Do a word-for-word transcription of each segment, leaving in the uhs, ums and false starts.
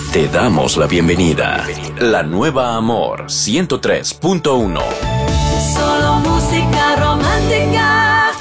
Te damos la bienvenida. La nueva Amor ciento tres punto uno. Solo música romántica.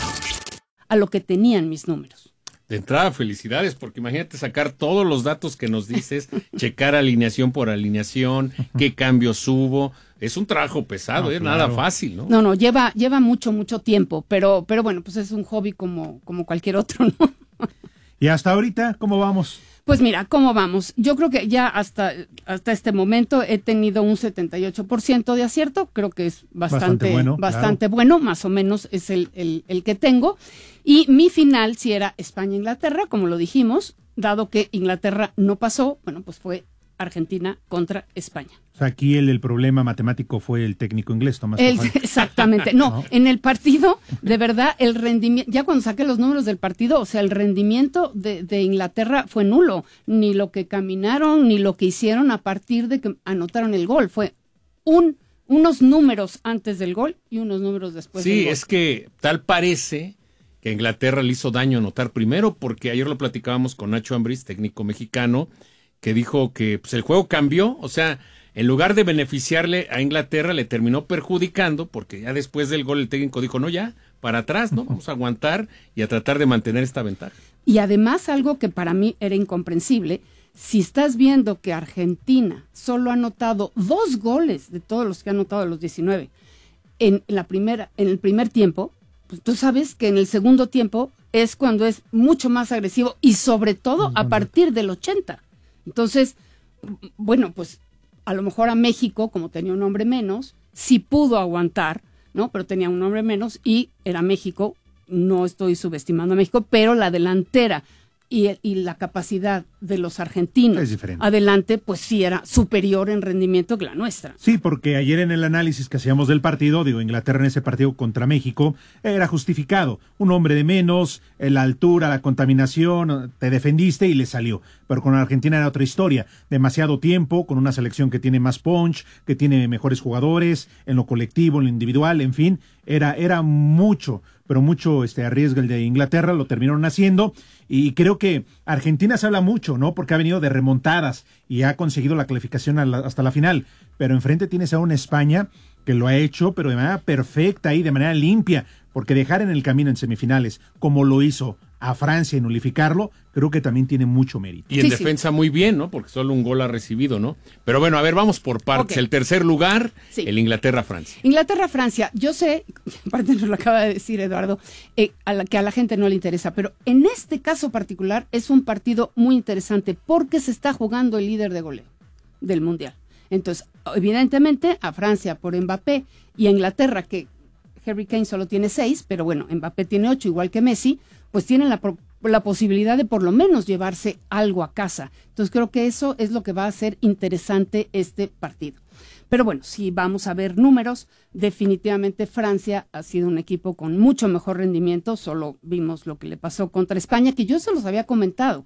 A lo que tenían mis números. De entrada, felicidades, porque imagínate sacar todos los datos que nos dices, checar alineación por alineación, qué cambios hubo. Es un trabajo pesado, no, ¿eh? Claro. Nada fácil, ¿no? No, no, lleva, lleva mucho, mucho tiempo, pero, pero bueno, pues es un hobby como, como cualquier otro, ¿no? ¿Y hasta ahorita cómo vamos? Pues mira, ¿cómo vamos? Yo creo que ya hasta, hasta este momento he tenido un setenta y ocho por ciento de acierto, creo que es bastante, bastante bueno, bastante claro. bueno, más o menos es el, el, el que tengo. Y mi final, si era España-Inglaterra, como lo dijimos, dado que Inglaterra no pasó, bueno, pues fue Argentina contra España. O sea, aquí el, el problema matemático fue el técnico inglés, Tomás. El, exactamente. No, no, en el partido, de verdad, el rendimiento, ya cuando saqué los números del partido, o sea, el rendimiento de, de Inglaterra fue nulo. Ni lo que caminaron, ni lo que hicieron a partir de que anotaron el gol. Fue un, unos números antes del gol y unos números después sí, del gol. Sí, es que tal parece que Inglaterra le hizo daño anotar primero, porque ayer lo platicábamos con Nacho Ambriz, técnico mexicano, que dijo que pues, el juego cambió, o sea, en lugar de beneficiarle a Inglaterra, le terminó perjudicando, porque ya después del gol el técnico dijo, no, ya, para atrás, ¿no? Vamos a aguantar y a tratar de mantener esta ventaja. Y además, algo que para mí era incomprensible, si estás viendo que Argentina solo ha anotado dos goles de todos los que ha anotado de los diecinueve en la primera, en el primer tiempo, pues tú sabes que en el segundo tiempo es cuando es mucho más agresivo y sobre todo a partir del ochenta. Entonces, bueno, pues a lo mejor a México, como tenía un hombre menos, sí pudo aguantar, ¿no? Pero tenía un hombre menos y era México, no estoy subestimando a México, pero la delantera y, y la capacidad de los argentinos es diferente. Adelante, pues sí era superior en rendimiento que la nuestra. Sí, porque ayer en el análisis que hacíamos del partido, digo, Inglaterra en ese partido contra México, era justificado. Un hombre de menos, la altura, la contaminación, te defendiste y le salió. Pero con Argentina era otra historia. Demasiado tiempo, con una selección que tiene más punch, que tiene mejores jugadores, en lo colectivo, en lo individual, en fin, era, era mucho, pero mucho este arriesga el de Inglaterra, lo terminaron haciendo, y creo que Argentina se habla mucho, ¿no? Porque ha venido de remontadas y ha conseguido la calificación a la, hasta la final, pero enfrente tienes a una España que lo ha hecho, pero de manera perfecta y de manera limpia, porque dejar en el camino en semifinales, como lo hizo a Francia y nulificarlo, creo que también tiene mucho mérito. Y en sí, defensa sí. muy bien, ¿no? Porque solo un gol ha recibido, ¿no? Pero bueno, a ver, vamos por partes. Okay. El tercer lugar, sí. el Inglaterra-Francia. Inglaterra-Francia, yo sé, aparte nos lo acaba de decir Eduardo, eh, a la, que a la gente no le interesa, pero en este caso particular es un partido muy interesante porque se está jugando el líder de goleo del Mundial. Entonces, evidentemente, a Francia por Mbappé y a Inglaterra, que Harry Kane solo tiene seis, pero bueno, Mbappé tiene ocho, igual que Messi, pues tienen la, la posibilidad de por lo menos llevarse algo a casa. Entonces creo que eso es lo que va a hacer interesante este partido. Pero bueno, si vamos a ver números, definitivamente Francia ha sido un equipo con mucho mejor rendimiento, solo vimos lo que le pasó contra España, que yo se los había comentado.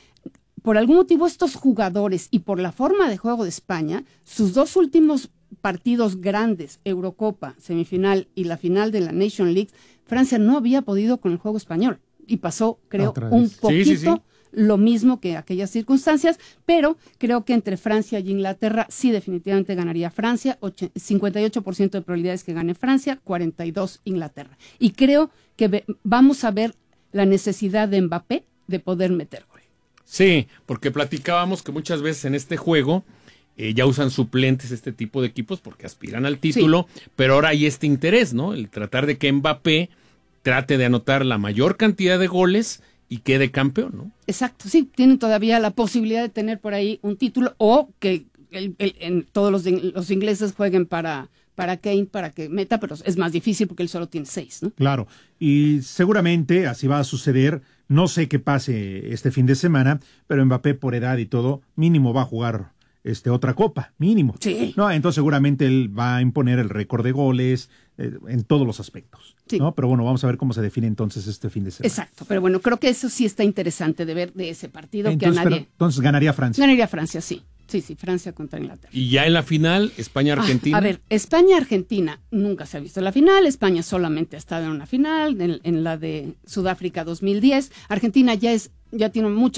Por algún motivo estos jugadores y por la forma de juego de España, sus dos últimos partidos grandes, Eurocopa, semifinal y la final de la Nation League, Francia no había podido con el juego español y pasó, creo, un poquito sí, sí, sí. lo mismo que aquellas circunstancias, pero creo que entre Francia y Inglaterra sí definitivamente ganaría Francia, cincuenta y ocho por ciento de probabilidades que gane Francia, cuarenta y dos Inglaterra. Y creo que ve, vamos a ver la necesidad de Mbappé de poder meter gol. Sí, porque platicábamos que muchas veces en este juego eh, ya usan suplentes este tipo de equipos porque aspiran al título, sí. Pero ahora hay este interés, ¿no? El tratar de que Mbappé trate de anotar la mayor cantidad de goles y quede campeón, ¿no? Exacto, sí, tienen todavía la posibilidad de tener por ahí un título o que el, el, en todos los, los ingleses jueguen para, para Kane, para que meta, pero es más difícil porque él solo tiene seis, ¿no? Claro, y seguramente así va a suceder. No sé qué pase este fin de semana, pero Mbappé por edad y todo, mínimo va a jugar este otra copa, mínimo. Sí. No, entonces seguramente él va a imponer el récord de goles eh, en todos los aspectos. Sí. ¿No? Pero bueno, vamos a ver cómo se define entonces este fin de semana. Exacto, pero bueno, creo que eso sí está interesante de ver de ese partido. Entonces, que a nadie... pero, entonces ganaría Francia. Ganaría Francia, sí. Sí, sí, Francia contra Inglaterra. Y ya en la final, España-Argentina. Ah, a ver, España-Argentina nunca se ha visto la final. España solamente ha estado en una final, en, en la de Sudáfrica dos mil diez. Argentina ya es, ya tiene mucha